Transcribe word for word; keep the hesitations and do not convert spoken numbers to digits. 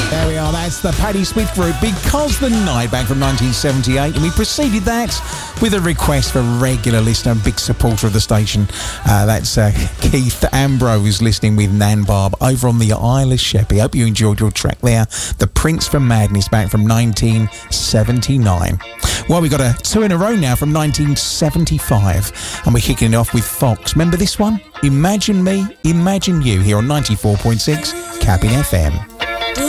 There we are, that's the Patti Smith Group, Because the Night, back from nineteen seventy-eight. And we preceded that with a request for regular listener and big supporter of the station. Uh, that's uh, Keith Ambrose listening with Nan Barb over on the Isle of Sheppey. Hope you enjoyed your track there. The Prince from Madness, back from nineteen seventy-nine. Well, we got a two in a row now from nineteen seventy-five. And we're kicking it off with Fox. Remember this one? Imagine Me, Imagine You, here on ninety-four point six Cabin F M.